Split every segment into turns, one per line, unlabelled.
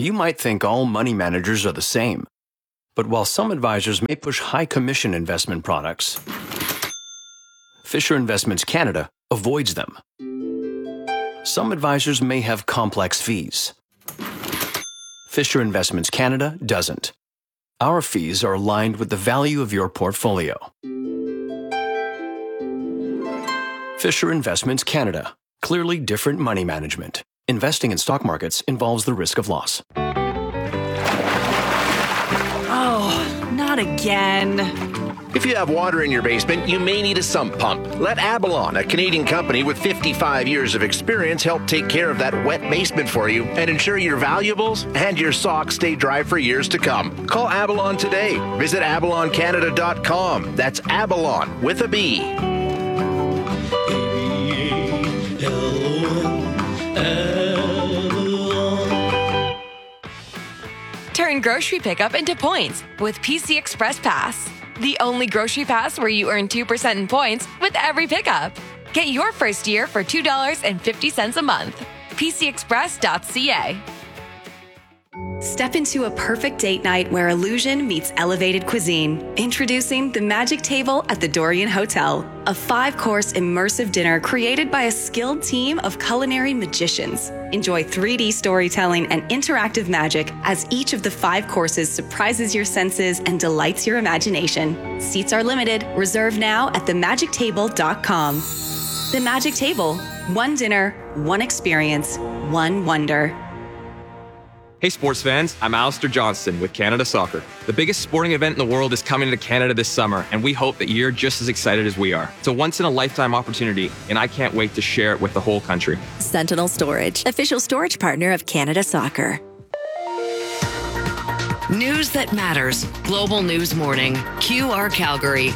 You might think all money managers are the same. But while some advisors may push high commission investment products, Fisher Investments Canada avoids them. Some advisors may have complex fees. Fisher Investments Canada doesn't. Our fees are aligned with the value of your portfolio. Fisher Investments Canada. Clearly different money management. Investing in stock markets involves the risk of loss.
Oh, not again.
If you have water in your basement, you may need a sump pump. Let Abalon, a Canadian company with 55 years of experience, help take care of that wet basement for you and ensure your valuables and your socks stay dry for years to come. Call Abalon today. Visit abaloncanada.com. That's Abalon with a B.
Turn grocery pickup into points with PC Express Pass. The only grocery pass where you earn 2% in points with every pickup. Get your first year for $2.50 a month. PCExpress.ca.
Step into a perfect date night where illusion meets elevated cuisine. Introducing the Magic Table at the Dorian Hotel, a 5-course immersive dinner created by a skilled team of culinary magicians. Enjoy 3D storytelling and interactive magic as each of the 5 courses surprises your senses and delights your imagination. Seats are limited. Reserve now at themagictable.com. The Magic Table. One dinner, one experience, one wonder.
Hey sports fans, I'm Alistair Johnston with Canada Soccer. The biggest sporting event in the world is coming to Canada this summer, and we hope that you're just as excited as we are. It's a once-in-a-lifetime opportunity, and I can't wait to share it with the whole country.
Sentinel Storage, official storage partner of Canada Soccer.
News that matters. Global News Morning. QR Calgary.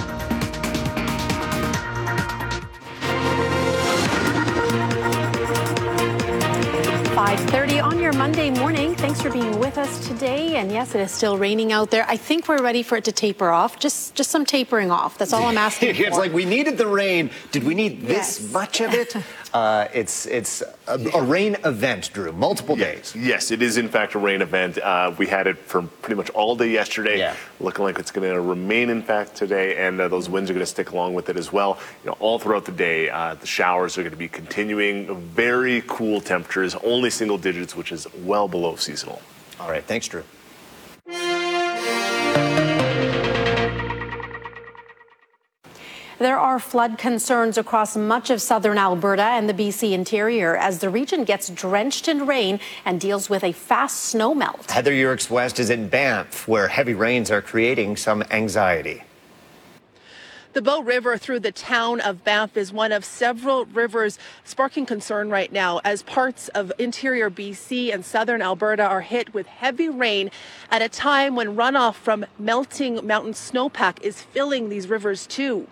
5:30 on your Monday morning. Thanks for being with us today. And yes, it is still raining out there. I think we're ready for it to taper off. Just some tapering off. That's all I'm asking for.
It's like we needed the rain. Did we need this much of it? It's a rain event, Drew. Multiple days.
Yes, it is in fact a rain event. We had it for pretty much all day yesterday. Yeah. Looking like it's going to remain in fact today, and those winds are going to stick along with it as well. You know, all throughout the day, the showers are going to be continuing. Very cool temperatures, only single digits, which is well below seasonal.
All right, thanks, Drew.
There are flood concerns across much of southern Alberta and the BC interior as the region gets drenched in rain and deals with a fast snowmelt.
Heather Yurix West is in Banff, where heavy rains are creating some anxiety.
The Bow River through the town of Banff is one of several rivers sparking concern right now as parts of interior BC and southern Alberta are hit with heavy rain at a time when runoff from melting mountain snowpack is filling these rivers too.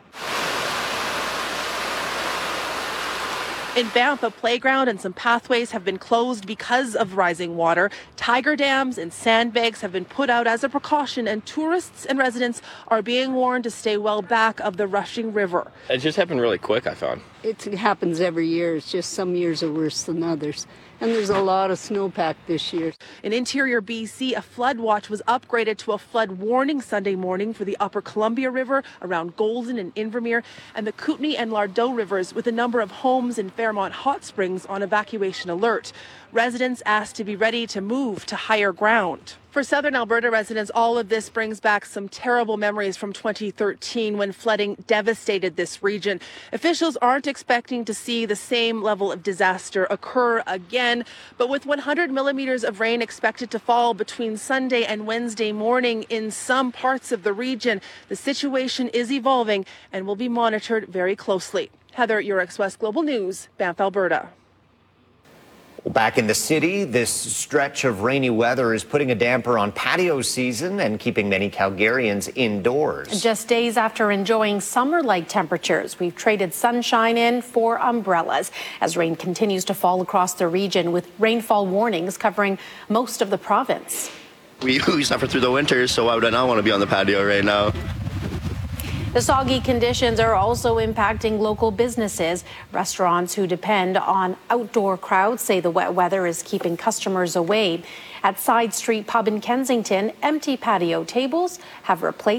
In Banff, a playground and some pathways have been closed because of rising water. Tiger dams and sandbags have been put out as a precaution, and tourists and residents are being warned to stay well back of the rushing river.
It just happened really quick, I found.
It happens every year. It's just some years are worse than others. And there's a lot of snowpack this year.
In interior BC, a flood watch was upgraded to a flood warning Sunday morning for the Upper Columbia River around Golden and Invermere and the Kootenay and Lardot rivers, with a number of homes in Fairmont Hot Springs on evacuation alert. Residents asked to be ready to move to higher ground. For southern Alberta residents, all of this brings back some terrible memories from 2013 when flooding devastated this region. Officials aren't expecting to see the same level of disaster occur again, but with 100 millimeters of rain expected to fall between Sunday and Wednesday morning in some parts of the region, the situation is evolving and will be monitored very closely. Heather Yurix West, Global News, Banff, Alberta.
Back in the city, this stretch of rainy weather is putting a damper on patio season and keeping many Calgarians indoors.
Just days after enjoying summer-like temperatures, we've traded sunshine in for umbrellas as rain continues to fall across the region, with rainfall warnings covering most of the province.
We suffer through the winters, so why would I not want to be on the patio right now?
The soggy conditions are also impacting local businesses. Restaurants who depend on outdoor crowds say the wet weather is keeping customers away. At Side Street Pub in Kensington, empty patio tables have replaced